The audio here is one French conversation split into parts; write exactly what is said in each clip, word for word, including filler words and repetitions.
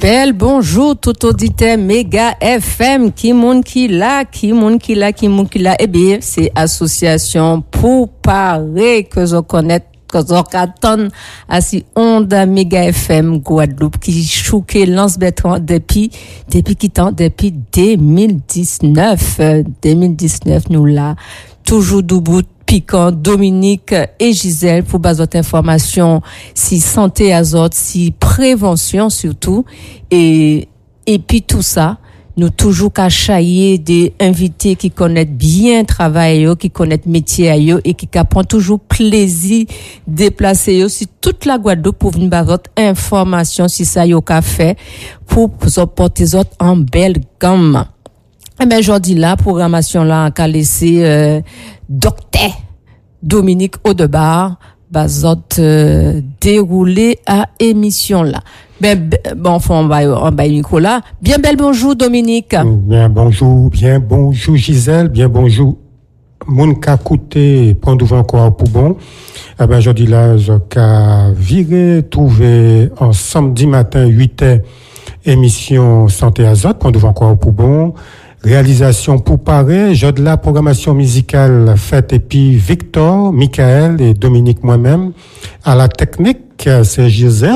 Bel bonjour tout auditeur Méga F M, qui moun qui là, qui moun qui là, qui moun qui là. Eh bien, c'est association pour parer que je connais, que je attends à si onde Méga F M Guadeloupe qui chouque lance béton depuis, depuis qui temps, depuis deux mille dix-neuf, deux mille dix-neuf nous là, toujours debout. Piquant, Dominique et Gisèle pour base d'autres informations si santé azote, si prévention surtout et et puis tout ça nous toujours qu'à chailler des invités qui connaissent bien travail qui connaissent métier et qui prend toujours plaisir déplacer aussi toute la Guadeloupe pour venir base d'autres informations si ça yo qu'a fait pour porter autres en belle gamme. Eh ben aujourd'hui là programmation là qu'a laissé euh, docteur Dominique Audebar bazot euh, déroulé à émission là. Ben bon enfin on va on va micro là. Bien bel bonjour Dominique. Bien bonjour, bien bonjour Gisèle, bien bonjour moun ka koute prend devant encore pour bon. Eh ben aujourd'hui là je ka viré trouver en samedi matin huit heures émission santé azote prend devant encore pour bon. Réalisation pour parer, j'ai de la programmation musicale faite et puis Victor, Michael et Dominique moi-même. À la technique, c'est Gisèle,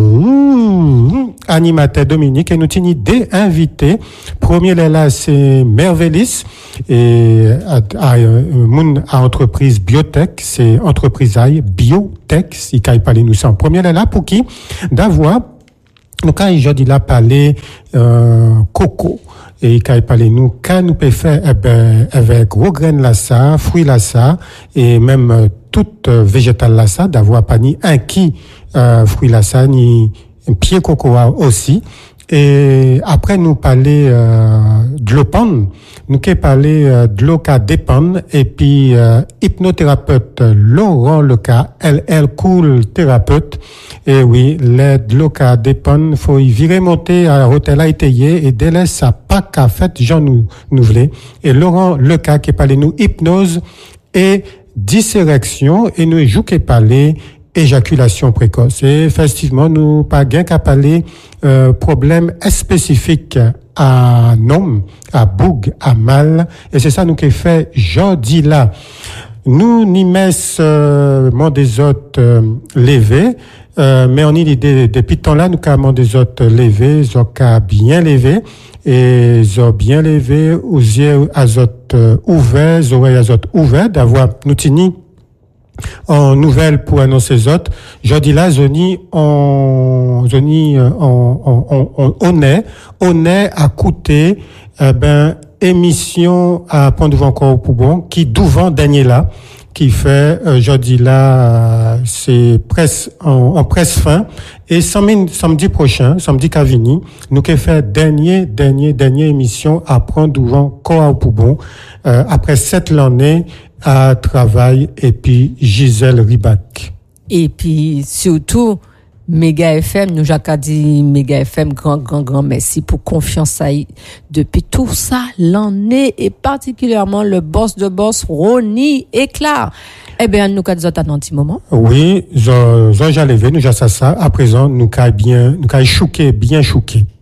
animateur Dominique et nous tenons des invités. Premier là, c'est Mervelis et à, à, à entreprise Biotech, c'est entreprise I Biotech, si qu'il parler nous ça. Premier là pour qui d'avoir donc quand je dis là parler euh, coco et quand il parle nous quand nous peut faire eh ben avec gros graines là ça fruits là ça et même euh, toute euh, végétale là ça d'avoir pas ni un qui euh, fruits là ça ni pied cocoa aussi et après nous parler euh, de l'opan nous qui parler euh, de l'oca dépend et puis euh, hypnothérapeute Laurent Leca L L cool thérapeute et oui les de l'oca dépend faut y virer monter à l'hôtel à étayer et délaisse ça pas qu'à fait Jean nous nous voulait et Laurent Leca qui parler nous hypnose et dissérection et nous joue qui parler éjaculation précoce. Et effectivement, nous pas gain qu'à parler euh, problème spécifique à nom, à boug, à mal. Et c'est ça nous qui fait jeudi là. Nous n'y mettons euh, mon des autres euh, levés, euh, mais on y l'idée depuis temps là nous avons des autres levés, ils ont bien levé et ils ont bien levé aux yeux azote euh, ouverts, aux oreilles azote ouvertes, d'avoir nous tini en nouvelle pour annoncer les autres. Je dis là, Zoni, on, Zoni, on, on, on, on est, on est à coûter, eh ben, émission à prendre devant encore pour bon, qui devant dernier là, qui fait, euh, je dis là, euh, c'est presse, en, en presse fin, et samedi, samedi prochain, samedi Cavini, nous qui fait dernier, dernier, dernière émission à prendre devant encore pour bon, euh, après sept l'année, à travail et puis Gisèle Ribac. Et puis surtout Méga F M, nous avons dit Méga F M grand grand grand merci pour confiance à depuis tout ça l'année et particulièrement le boss de boss Ronnie Éclat. Eh bien nous avons dit un petit moment. Oui, je j'allais nous ça ça à présent nous avons bien nous avons chouqué bien chouqué.